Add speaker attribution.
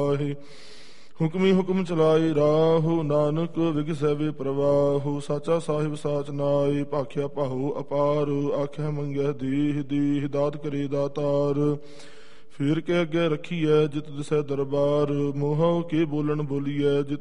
Speaker 1: ਹੁਕਮੀ ਹੁਕਮ ਚਲਾਈ ਰਾਹੁ, ਨਾਨਕ ਵਿਗਸੈ ਵੇ ਪ੍ਰਵਾਹੁ। ਸਾਚਾ ਸਾਹਿਬ ਸਾਚ ਨਾਈ, ਭਾਖਿਆ ਭਾਉ ਅਪਾਰ। ਆਖਿਆ ਮੰਗਿਆ ਦੀਹ, ਦੀਹ ਦਾਤ ਕਰੇ ਦਾਤਾਰ। ਫੇਰ ਕੇ ਅੱਗੇ ਰੱਖੀਐ ਜਿਤ ਦਿਸੈ ਦਰਬਾਰ। ਮੋਹ ਕੇ ਬੋਲਣ ਬੋਲੀਐ ਜਿਤ